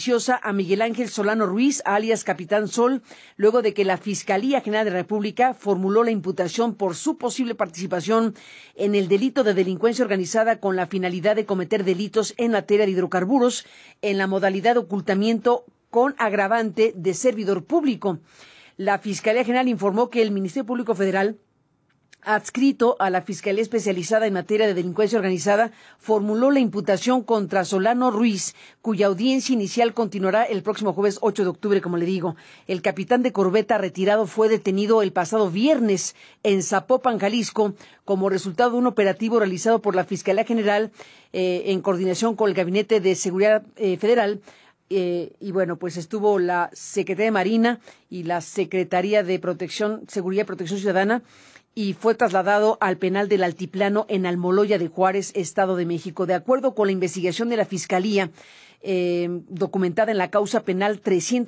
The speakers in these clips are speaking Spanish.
noticiosa a Miguel Ángel Solano Ruiz, alias Capitán Sol, luego de que la Fiscalía General de la República formuló la imputación por su posible participación en el delito de delincuencia organizada con la finalidad de cometer delitos en materia de hidrocarburos en la modalidad de ocultamiento con agravante de servidor público. La Fiscalía General informó que el Ministerio Público Federal, adscrito a la Fiscalía Especializada en Materia de Delincuencia Organizada, formuló la imputación contra Solano Ruiz, cuya audiencia inicial continuará el próximo jueves 8 de octubre, como le digo. El capitán de corbeta retirado fue detenido el pasado viernes en Zapopan, Jalisco, como resultado de un operativo realizado por la Fiscalía General en coordinación con el Gabinete de Seguridad Federal. Y bueno, pues estuvo la Secretaría de Marina y la Secretaría de Seguridad y Protección Ciudadana, y fue trasladado al penal del Altiplano en Almoloya de Juárez, Estado de México. De acuerdo con la investigación de la Fiscalía, documentada en la causa penal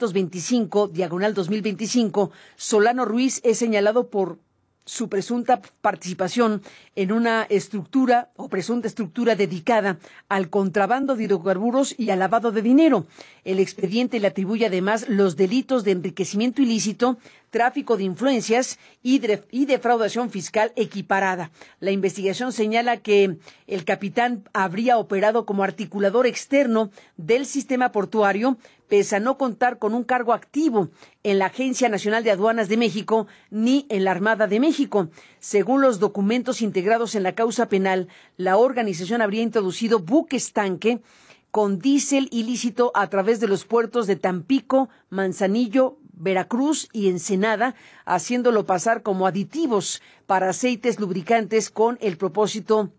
325/2025, Solano Ruiz es señalado por su presunta participación en una estructura o presunta estructura dedicada al contrabando de hidrocarburos y al lavado de dinero. El expediente le atribuye además los delitos de enriquecimiento ilícito, tráfico de influencias y defraudación fiscal equiparada. La investigación señala que el capitán habría operado como articulador externo del sistema portuario, pese a no contar con un cargo activo en la Agencia Nacional de Aduanas de México ni en la Armada de México. Según los documentos integrados en la causa penal, la organización habría introducido buques tanque con diésel ilícito a través de los puertos de Tampico, Manzanillo, Veracruz y Ensenada, haciéndolo pasar como aditivos para aceites lubricantes con el propósito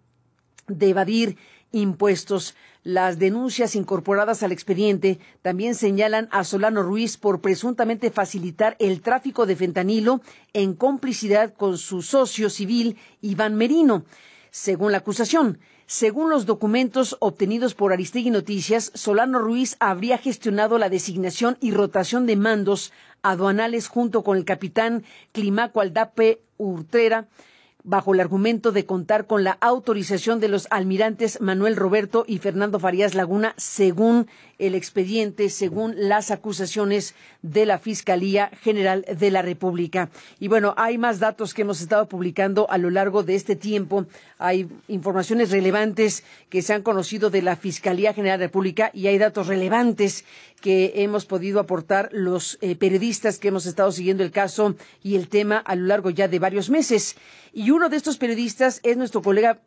de evadir impuestos. Las denuncias incorporadas al expediente también señalan a Solano Ruiz por presuntamente facilitar el tráfico de fentanilo en complicidad con su socio civil Iván Merino. Según la acusación, según los documentos obtenidos por Aristegui Noticias, Solano Ruiz habría gestionado la designación y rotación de mandos aduanales junto con el capitán Climaco Aldape Urtrera, bajo el argumento de contar con la autorización de los almirantes Manuel Roberto y Fernando Farías Laguna, según el expediente, según las acusaciones de la Fiscalía General de la República. Y bueno, hay más datos que hemos estado publicando a lo largo de este tiempo. Hay informaciones relevantes que se han conocido de la Fiscalía General de la República y hay datos relevantes que hemos podido aportar los periodistas que hemos estado siguiendo el caso y el tema a lo largo ya de varios meses. Y uno de estos periodistas es nuestro colega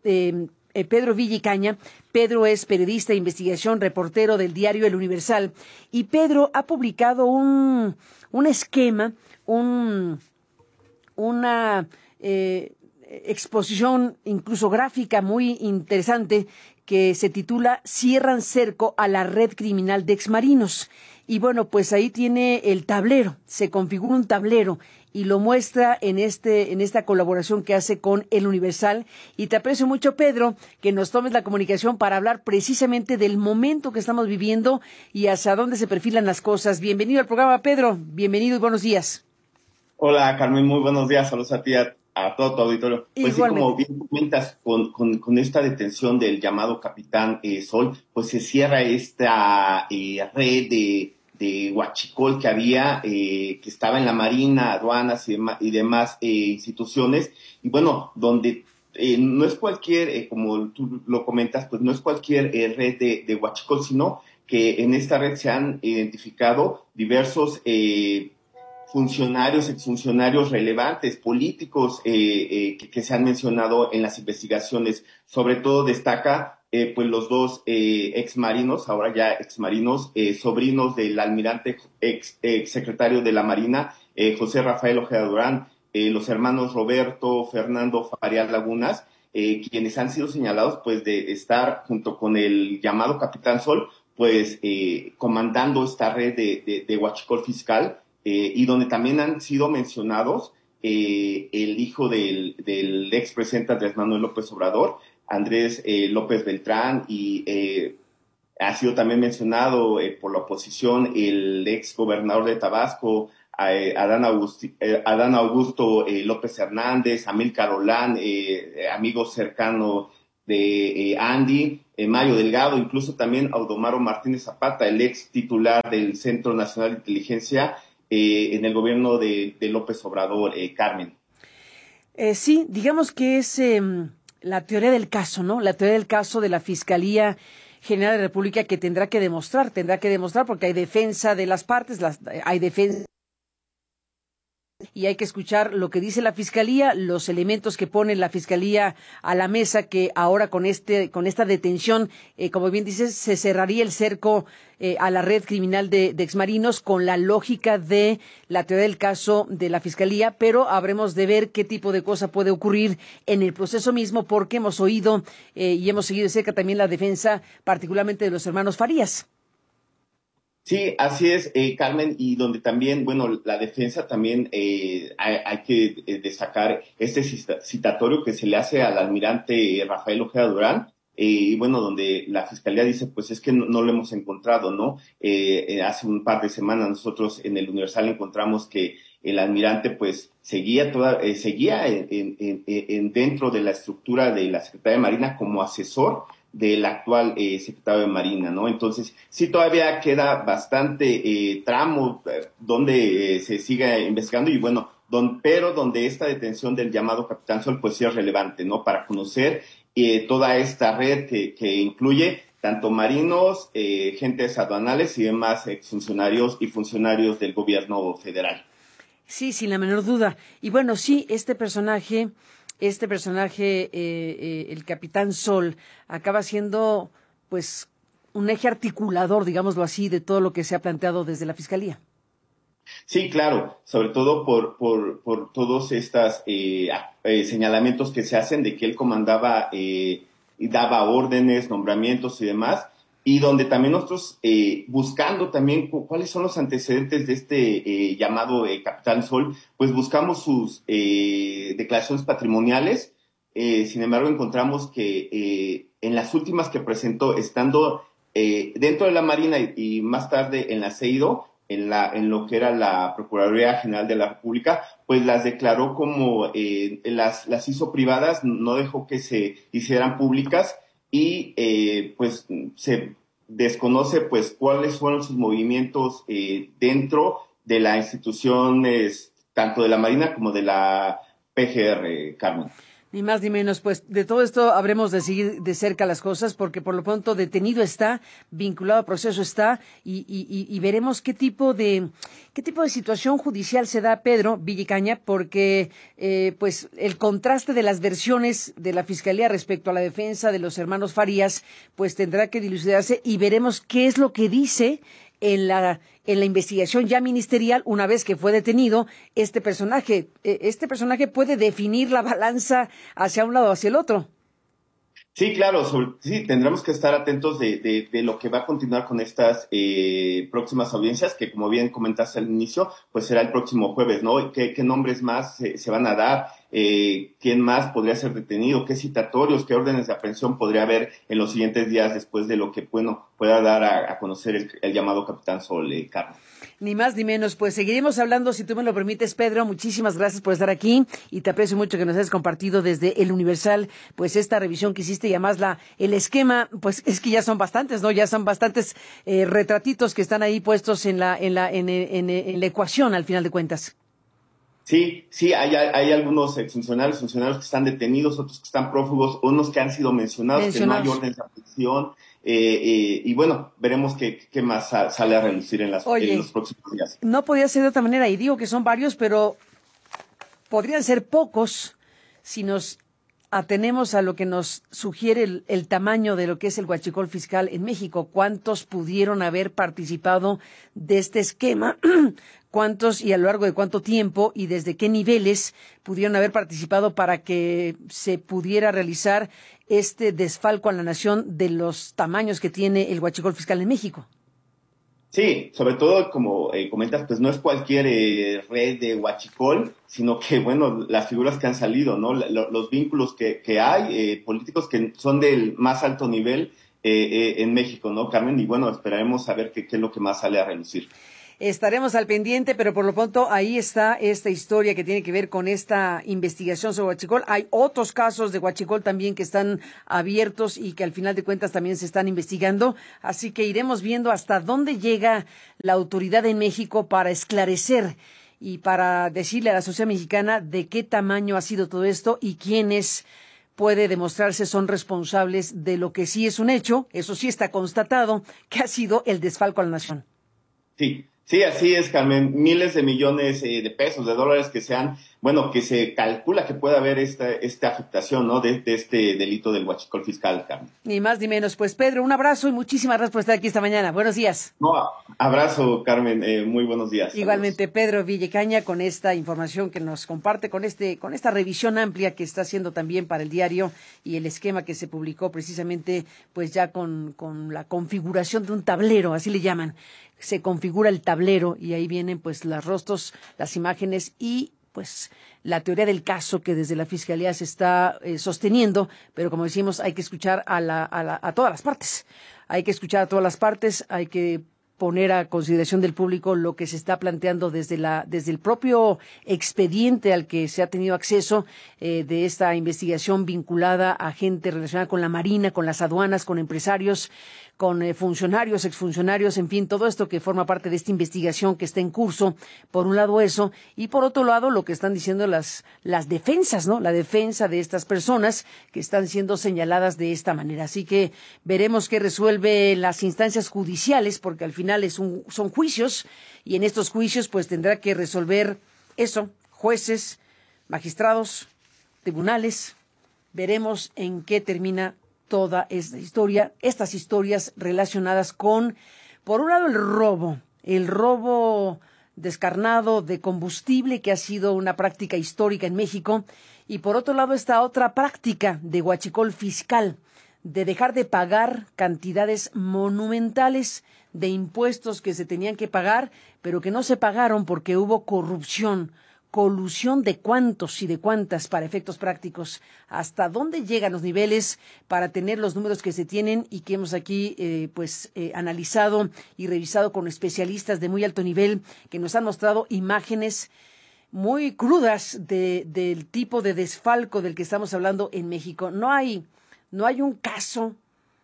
Pedro Villicaña. Pedro es periodista de investigación, reportero del diario El Universal. Y Pedro ha publicado un esquema, una exposición incluso gráfica muy interesante que se titula Cierran cerco a la red criminal de exmarinos. Y bueno, pues ahí tiene el tablero, se configura un tablero y lo muestra en esta colaboración que hace con El Universal. Y te aprecio mucho, Pedro, que nos tomes la comunicación para hablar precisamente del momento que estamos viviendo y hacia dónde se perfilan las cosas. Bienvenido al programa, Pedro. Bienvenido y buenos días. Hola, Carmen. Muy buenos días. Saludos a ti, a todo tu auditorio. Pues igualmente. Sí, como bien comentas, con esta detención del llamado Capitán Sol, pues se cierra esta red de huachicol que había, que estaba en la Marina, aduanas y demás instituciones, y bueno, donde no es cualquier, como tú lo comentas, pues no es cualquier red de huachicol, sino que en esta red se han identificado diversos funcionarios, exfuncionarios relevantes, políticos que se han mencionado en las investigaciones. Sobre todo destaca pues los dos exmarinos, ahora ya exmarinos, sobrinos del almirante ex secretario de la Marina, José Rafael Ojeda Durán, los hermanos Roberto, Fernando Farías Lagunas, quienes han sido señalados pues de estar junto con el llamado Capitán Sol, pues comandando esta red de huachicol fiscal, y donde también han sido mencionados el hijo del expresidente Andrés Manuel López Obrador, Andrés López Beltrán, y ha sido también mencionado por la oposición el ex gobernador de Tabasco, Adán Augusto López Hernández, Amílcar Olán, amigo cercano de Andy, Mario Delgado, incluso también Audomaro Martínez Zapata, el ex titular del Centro Nacional de Inteligencia en el gobierno de López Obrador, Carmen. Sí, digamos que es la teoría del caso, ¿no? La teoría del caso de la Fiscalía General de la República que tendrá que demostrar porque hay defensa de las partes, hay defensa y hay que escuchar lo que dice la Fiscalía, los elementos que pone la Fiscalía a la mesa, que ahora con esta detención, como bien dices, se cerraría el cerco a la red criminal de exmarinos con la lógica de la teoría del caso de la Fiscalía, pero habremos de ver qué tipo de cosa puede ocurrir en el proceso mismo, porque hemos oído y hemos seguido de cerca también la defensa, particularmente de los hermanos Farías. Sí, así es, Carmen, y donde también, bueno, la defensa también hay que destacar este citatorio que se le hace al almirante Rafael Ojeda Durán, y bueno, donde la fiscalía dice, pues es que no lo hemos encontrado, ¿no? Hace un par de semanas nosotros en el Universal encontramos que el almirante, pues, seguía dentro de la estructura de la Secretaría de Marina como asesor del actual secretario de Marina, ¿no? Entonces, sí todavía queda bastante tramo donde se siga investigando y bueno, pero donde esta detención del llamado Capitán Sol pues sí es relevante, ¿no? Para conocer toda esta red que incluye tanto marinos, gentes aduanales y demás exfuncionarios y funcionarios del gobierno federal. Sí, sin la menor duda. Y bueno, sí, este personaje, el Capitán Sol, acaba siendo, pues, un eje articulador, digámoslo así, de todo lo que se ha planteado desde la Fiscalía. Sí, claro, sobre todo por todos estos señalamientos que se hacen de que él comandaba y daba órdenes, nombramientos y demás, y donde también nosotros buscando también cuáles son los antecedentes de este llamado Capitán Sol, pues buscamos sus declaraciones patrimoniales, sin embargo encontramos que en las últimas que presentó, estando dentro de la Marina y más tarde en la CEIDO, en lo que era la Procuraduría General de la República, pues las declaró como, las hizo privadas, no dejó que se hicieran públicas y pues se desconoce pues cuáles fueron sus movimientos dentro de la institución, tanto de la Marina como de la PGR, Carmen. Ni más ni menos, pues de todo esto habremos de seguir de cerca las cosas, porque por lo pronto detenido está, vinculado a proceso está, y veremos qué tipo de situación judicial se da a Pedro Villicaña, porque pues el contraste de las versiones de la Fiscalía respecto a la defensa de los hermanos Farías, pues tendrá que dilucidarse y veremos qué es lo que dice en la investigación ya ministerial, una vez que fue detenido, este personaje. Este personaje puede definir la balanza hacia un lado o hacia el otro. Sí, claro, sí, tendremos que estar atentos de lo que va a continuar con estas próximas audiencias, que como bien comentaste al inicio, pues será el próximo jueves, ¿no? ¿Qué nombres más se van a dar? ¿Quién más podría ser detenido? ¿Qué citatorios, qué órdenes de aprehensión podría haber en los siguientes días después de lo que, bueno, pueda dar a conocer el llamado Capitán Sol, Carlos? Ni más ni menos, pues seguiremos hablando si tú me lo permites, Pedro. Muchísimas gracias por estar aquí y te aprecio mucho que nos hayas compartido desde El Universal, pues esta revisión que hiciste y además el esquema, pues es que ya son bastantes, ¿no? Ya son bastantes retratitos que están ahí puestos en la ecuación al final de cuentas. Sí, hay algunos exfuncionarios, funcionarios que están detenidos, otros que están prófugos, unos que han sido mencionados. Que no hay orden de aprehensión, y bueno, veremos qué más sale a relucir en los próximos días. No podía ser de otra manera, y digo que son varios, pero podrían ser pocos si nos atenemos a lo que nos sugiere el tamaño de lo que es el huachicol fiscal en México. ¿Cuántos pudieron haber participado de este esquema? ¿Cuántos y a lo largo de cuánto tiempo y desde qué niveles pudieron haber participado para que se pudiera realizar este desfalco a la nación de los tamaños que tiene el huachicol fiscal en México? Sí, sobre todo, como comentas, pues no es cualquier red de huachicol, sino que, bueno, las figuras que han salido, ¿no? Los vínculos que hay, políticos que son del más alto nivel en México, ¿no, Carmen? Y bueno, esperaremos a ver qué es lo que más sale a relucir. Estaremos al pendiente, pero por lo pronto ahí está esta historia que tiene que ver con esta investigación sobre huachicol. Hay otros casos de huachicol también que están abiertos y que al final de cuentas también se están investigando. Así que iremos viendo hasta dónde llega la autoridad en México para esclarecer y para decirle a la sociedad mexicana de qué tamaño ha sido todo esto y quiénes puede demostrarse son responsables de lo que sí es un hecho, eso sí está constatado, que ha sido el desfalco a la nación. Sí, sí, así es, Carmen. Miles de millones de pesos, de dólares que que se calcula que puede haber esta afectación, ¿no? De este delito del huachicol fiscal, Carmen. Ni más ni menos. Pues Pedro, un abrazo y muchísimas gracias por estar aquí esta mañana. Buenos días. No, abrazo, Carmen. Muy buenos días. Igualmente, saludos. Pedro Villecaña, con esta información que nos comparte, con esta revisión amplia que está haciendo también para el diario y el esquema que se publicó precisamente, pues ya con la configuración de un tablero, así le llaman. Se configura el tablero y ahí vienen pues los rostros, las imágenes y pues la teoría del caso que desde la Fiscalía se está sosteniendo, pero como decimos, hay que escuchar a todas las partes. Hay que escuchar a todas las partes, hay que poner a consideración del público lo que se está planteando desde el propio expediente al que se ha tenido acceso de esta investigación vinculada a gente relacionada con la Marina, con las aduanas, con empresarios, con funcionarios, exfuncionarios, en fin, todo esto que forma parte de esta investigación que está en curso. Por un lado eso, y por otro lado lo que están diciendo las defensas, ¿no? La defensa de estas personas que están siendo señaladas de esta manera. Así que veremos qué resuelve las instancias judiciales, porque al final son juicios, y en estos juicios pues tendrá que resolver eso, jueces, magistrados, tribunales. Veremos en qué termina toda esta historia, estas historias relacionadas con, por un lado, el robo descarnado de combustible, que ha sido una práctica histórica en México, y por otro lado, esta otra práctica de huachicol fiscal, de dejar de pagar cantidades monumentales de impuestos que se tenían que pagar, pero que no se pagaron porque hubo corrupción, colusión de cuántos y de cuántas para efectos prácticos. ¿Hasta dónde llegan los niveles para tener los números que se tienen y que hemos aquí analizado y revisado con especialistas de muy alto nivel que nos han mostrado imágenes muy crudas del tipo de desfalco del que estamos hablando en México? No hay un caso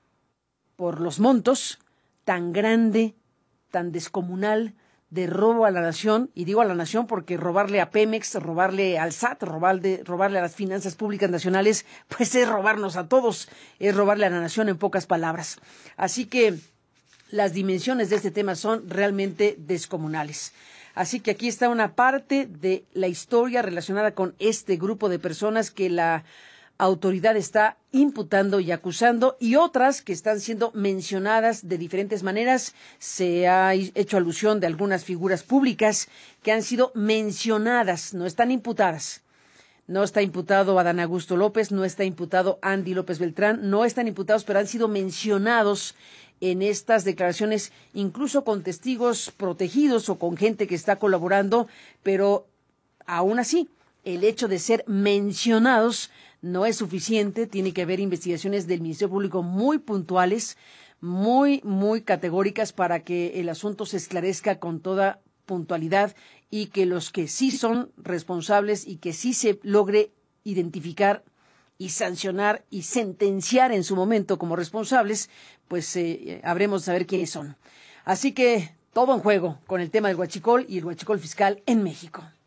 por los montos tan grande, tan descomunal, de robo a la nación, y digo a la nación porque robarle a Pemex, robarle al SAT, robarle a las finanzas públicas nacionales, pues es robarnos a todos, es robarle a la nación en pocas palabras. Así que las dimensiones de este tema son realmente descomunales. Así que aquí está una parte de la historia relacionada con este grupo de personas que la autoridad está imputando y acusando, y otras que están siendo mencionadas de diferentes maneras. Se ha hecho alusión de algunas figuras públicas que han sido mencionadas, no están imputadas. No está imputado Adán Augusto López, no está imputado Andy López Beltrán, no están imputados, pero han sido mencionados en estas declaraciones, incluso con testigos protegidos o con gente que está colaborando, pero aún así, el hecho de ser mencionados no es suficiente. Tiene que haber investigaciones del Ministerio Público muy puntuales, muy categóricas, para que el asunto se esclarezca con toda puntualidad y que los que sí son responsables y que sí se logre identificar y sancionar y sentenciar en su momento como responsables, pues habremos de saber quiénes son. Así que todo en juego con el tema del huachicol y el huachicol fiscal en México.